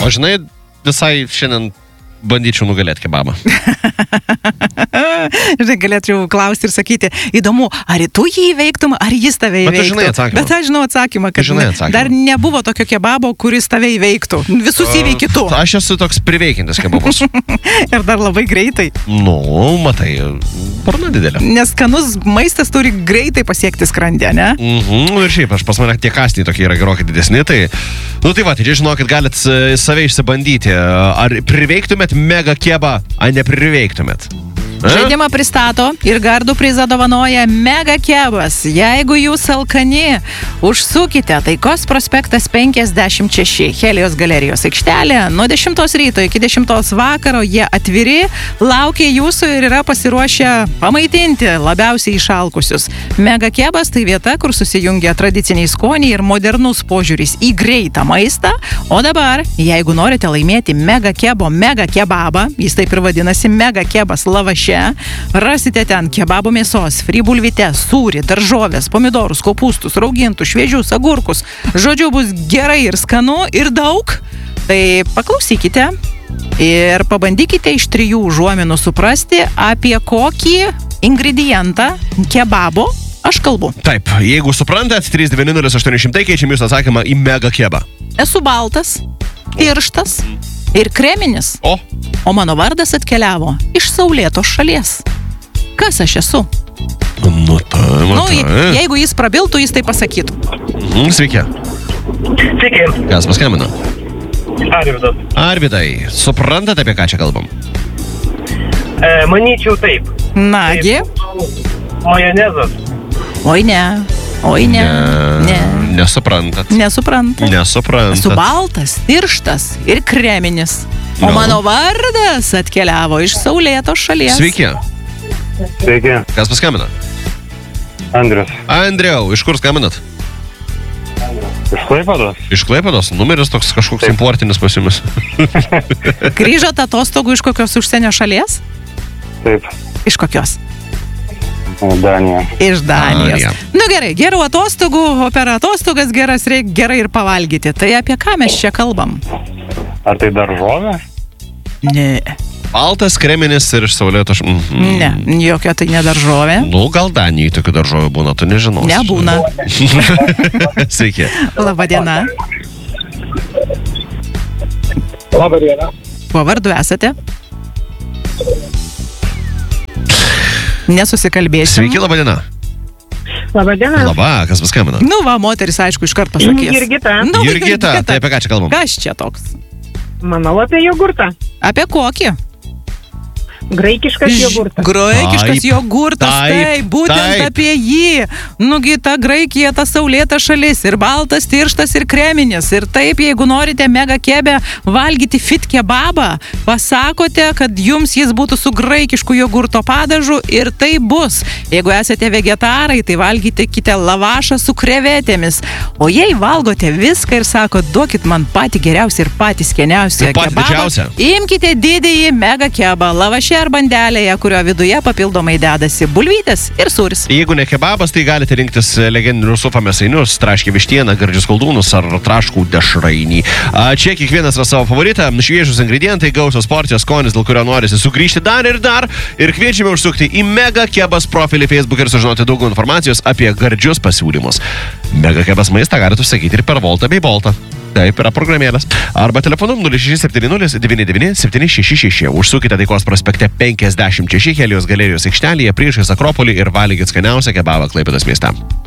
O žinai, visai šiandien bandyčiau nugalėti kebabą. Žinai, galėčiau klausti ir sakyti, įdomu, ar tu jį įveiktum, ar jis tave įveiktų. Bet žinai atsakymą. Bet aš žinau atsakymą, kad dar nebuvo tokio kebabo, kuris tave įveiktų. Visus įveiki tu. Aš esu toks priveikintis kebabas. Ir dar labai greitai. Nu, matai, burna didelė. Nes skanus maistas turi greitai pasiekti skrandę, ne? Ir šiaip, pas mane tie kąsniai tokie yra gerokai didesni, tai... Nu tai va, tai žinokit, galit save išsibandyti. Ar priveiktumėt mega kebą, ar nepriveiktumėt? Žaidimą pristato ir gardų prizą dovanoja Mega Kebas. Jeigu jūs alkani, užsukite Taikos prospektas 56, Helijos galerijos aikštelė. Nuo 10 ryto iki 10 vakaro jie atviri, laukia jūsų ir yra pasiruošę pamaitinti labiausiai išalkusius. Mega Kebas tai vieta, kur susijungia tradiciniai skoniai ir modernus požiūris į greitą maistą. O dabar, jeigu norite laimėti Mega Kebo Mega Kebabą, jis taip ir vadinasi Mega Kebas lavaše, rasite ten kebabo mėsos, frybulvite, sūrį, daržovės, pomidorus, kopūstus, raugintus, šviežius, agurkus. Žodžiu, bus gerai ir skanu, ir daug. Tai paklausykite ir pabandykite iš 3 užuominų suprasti, apie kokį ingredientą kebabo aš kalbu. Taip, jeigu suprantat, 390-800 keičiam jūsų atsakymą į Mega Kebą. Esu baltas, tirštas ir kreminis. O mano vardas atkeliavo iš saulėtos šalies. Kas aš esu? Nu, jeigu jis prabiltų, jis tai pasakytų. Sveiki. Sveiki. Kas paskambino? Arvydas. Arvydai, suprantat, apie ką čia kalbam? Manyčiau taip. Nagi? Majonezas. Oi ne. Nesuprantat. Esu baltas, tirštas ir kreminis. O mano vardas atkeliavo iš saulėtos šalies. Sveiki. Sveiki. Kas paskambino? Andrius. Andriau, iš kur skambinat? Iš Klaipėdos. Iš Klaipėdos? Numeris toks kažkoks importinis pas jumis. Grįžot atostogų iš kokios užsienio šalies? Taip. Iš kokios? Danija. Iš Danijos. Nu gerai, gerų atostogų, o per atostogas reikia gerai ir pavalgyti. Tai apie ką mes čia kalbam? Ar tai daržovė? Ne. Baltas, kreminis ir iš saulėtos... Ne, jokia tai ne daržovė. Nu, gal Danijai tokių daržovių būna, tu nežinau. Nebūna. Sveiki. Labadiena. Labadiena. Kuo vardu esate? Nesusikalbėsim. Sveiki, labadiena. Labadiena. Labą, kas paskambino? Nu va, moteris aišku iškart pasakys. Jurgita. Jurgita, tai apie ką čia kalbam? Kas čia toks? Manau apie jogurtą. Apie kokį? Graikiškas jogurtas. Graikiškas jogurtas, taip, būtent apie jį. Nugi ta Graikija, ta saulėta šalis, ir baltas, tirštas, ir kreminis. Ir taip, jeigu norite Mega Kebę valgyti fit kebabą, pasakote, kad jums jis būtų su graikišku jogurto padažu, ir tai bus. Jeigu esate vegetarai, tai valgykite lavašą su krevetėmis. O jei valgote viską ir sakot, duokit man patį geriausią ir patį skaniausią kebabą, imkite didįjį Mega Kebą lavaše ar bandelėje, kurio viduje papildomai dedasi bulvytės ir sūris. Jeigu ne kebabas, tai galite rinktis legendinius ufa mėsainius, traškį vištieną, gardžius koldūnus ar traškų dešrainį. Čia kiekvienas yra savo favoritą, šviežus ingredientai, gausios porcijos, skonis, dėl kurio norisi sugrįžti dar. Ir kviečiame užsukti į Mega Kebas profilį Facebook ir sužinoti daugiau informacijos apie gardžius pasiūlymus. Mega Kebas maistą galite užsakyti ir per Voltą bei Boltą. Taip, yra programėlės. Arba telefonu 0670 99 766. Užsukite Taikos prospekte 56 Helijos galerijos aikštelėje priešais Akropolį ir valgykit skaniausią kebabą Klaipėdos mieste.